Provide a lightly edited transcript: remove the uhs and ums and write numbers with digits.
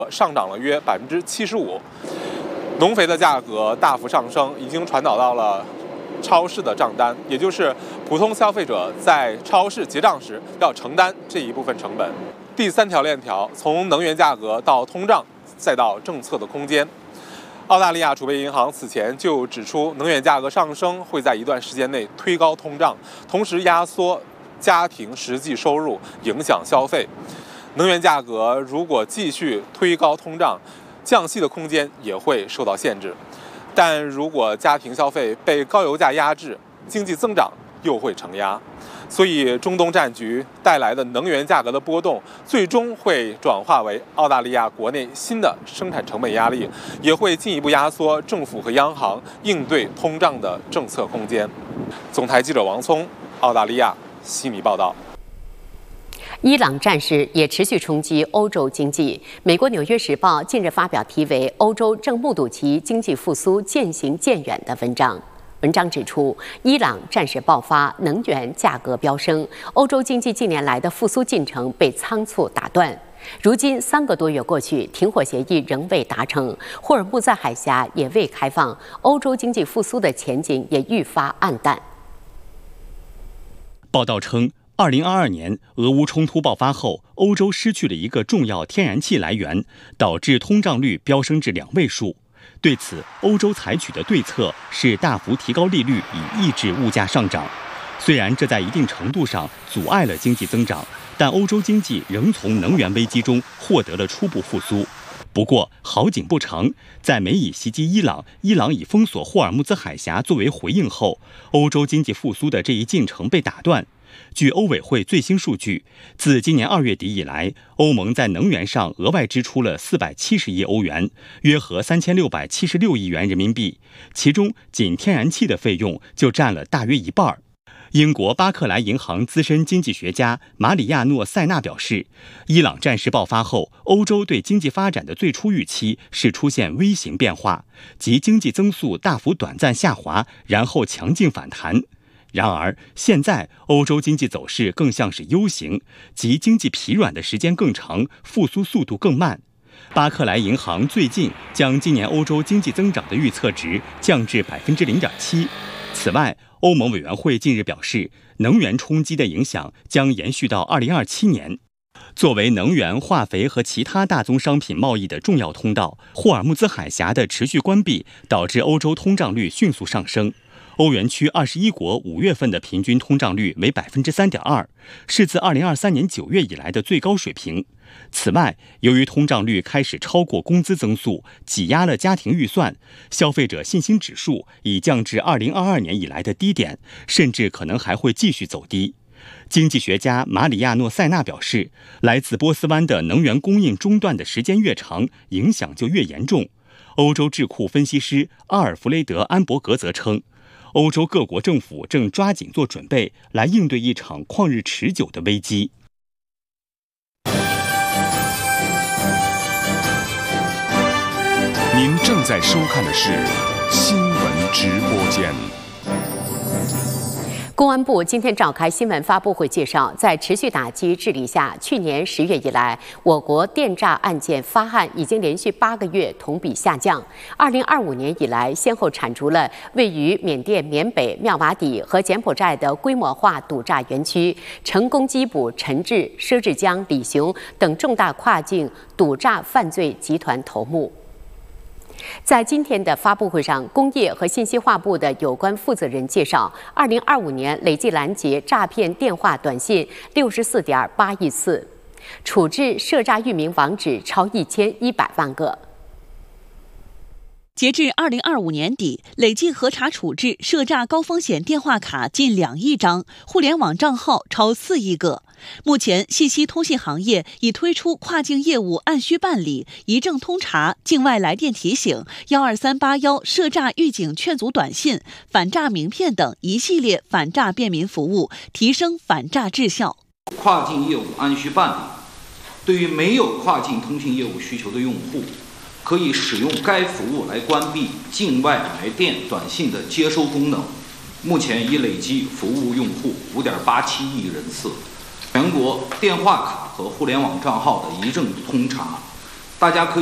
上涨了约75%，农肥的价格大幅上升，已经传导到了超市的账单，也就是普通消费者在超市结账时要承担这一部分成本。第3条链条，从能源价格到通胀，再到政策的空间。澳大利亚储备银行此前就指出，能源价格上升会在一段时间内推高通胀，同时压缩家庭实际收入，影响消费。能源价格如果继续推高通胀，降息的空间也会受到限制。但如果家庭消费被高油价压制，经济增长又会承压。所以中东战局带来的能源价格的波动，最终会转化为澳大利亚国内新的生产成本压力，也会进一步压缩政府和央行应对通胀的政策空间。总台记者王聪，澳大利亚悉尼报道。 伊朗战事也持续冲击欧洲经济。美国《纽约时报》近日发表题为《欧洲正目睹其经济复苏渐行渐远》的文章。文章指出，伊朗战事爆发，能源价格飙升，欧洲经济近年来的复苏进程被仓促打断。如今3个多月过去，停火协议仍未达成，霍尔木兹海峡也未开放，欧洲经济复苏的前景也愈发暗淡。 报道称，2022年俄乌冲突爆发后，欧洲失去了一个重要天然气来源，导致通胀率飙升至2位数。对此，欧洲采取的对策是大幅提高利率，以抑制物价上涨。虽然这在一定程度上阻碍了经济增长，但欧洲经济仍从能源危机中获得了初步复苏。不过，好景不长，在美以袭击伊朗，伊朗以封锁霍尔木兹海峡作为回应后，欧洲经济复苏的这一进程被打断。据欧委会最新数据，自今年2月底以来，欧盟在能源上额外支出了470亿欧元，约合3676亿元人民币，其中仅天然气的费用就占了大约一半。英国巴克莱银行资深经济学家马里亚诺·塞纳表示，伊朗战事爆发后，欧洲对经济发展的最初预期是出现 V 型变化，即经济增速大幅短暂下滑，然后强劲反弹。然而，现在欧洲经济走势更像是 U 型，即经济疲软的时间更长，复苏速度更慢。巴克莱银行最近将今年欧洲经济增长的预测值降至 0.7%。此外，欧盟委员会近日表示，能源冲击的影响将延续到2027年。作为能源、化肥和其他大宗商品贸易的重要通道，霍尔木兹海峡的持续关闭导致欧洲通胀率迅速上升。欧元区21国5月份的平均通胀率为 3.2%， 是自2023年9月以来的最高水平。此外，由于通胀率开始超过工资增速，挤压了家庭预算，消费者信心指数已降至2022年以来的低点，甚至可能还会继续走低。经济学家马里亚诺·塞纳表示，来自波斯湾的能源供应中断的时间越长，影响就越严重。欧洲智库分析师阿尔弗雷德·安伯格则称，欧洲各国政府正抓紧做准备，来应对一场旷日持久的危机。 您正在收看的是新闻直播间。 公安部今天召开新闻发布会，介绍在持续打击治理下，去年10月以来，我国电诈案件发案已经连续8个月同比下降。2025年以来，先后铲除了位于缅甸缅北、妙瓦底和柬埔寨的规模化赌诈园区，成功缉捕陈志、佘志江、李雄等重大跨境赌诈犯罪集团头目。在今天的发布会上，工业和信息化部的有关负责人介绍，2025年累计拦截诈骗电话短信64.8亿次，处置涉诈域名网址超1100万个。 截至2025年底，累计核查处置涉诈高风险电话卡近2亿张，互联网账号超4亿个。目前，信息通信行业已推出跨境业务按需办理、一证通查、境外来电提醒、12381涉诈预警劝阻短信、反诈名片等一系列反诈便民服务，提升反诈质效。 跨境业务按需办理，对于没有跨境通信业务需求的用户，可以使用该服务来关闭境外来电短信的接收功能。目前已累计服务用户5.87亿人次。全国电话卡和互联网账号的一证通查大家可以